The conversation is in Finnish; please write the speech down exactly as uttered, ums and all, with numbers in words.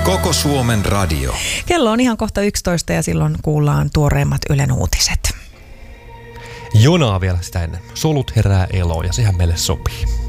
Koko Suomen radio. Kello on ihan kohta yksitoista ja silloin kuullaan tuoreimmat Ylen uutiset. Jonaa vielä sitä ennen. Solut herää eloon ja sehän meille sopii.